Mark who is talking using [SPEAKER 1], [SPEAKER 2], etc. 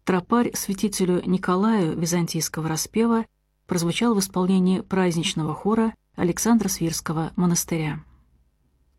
[SPEAKER 1] Тропарь святителю Николаю византийского распева прозвучал в исполнении праздничного хора Александро-Свирского монастыря.